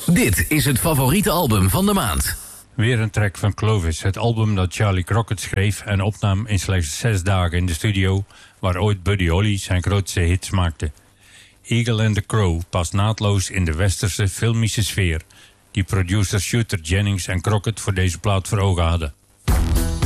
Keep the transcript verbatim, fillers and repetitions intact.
Dit is het favoriete album van de maand. Weer een track van Clovis, het album dat Charlie Crockett schreef en opnam in slechts zes dagen in de studio, waar ooit Buddy Holly zijn grootste hits maakte. Eagle and the Crow past naadloos in de westerse filmische sfeer, die producers Shooter Jennings en Crockett voor deze plaat voor ogen hadden.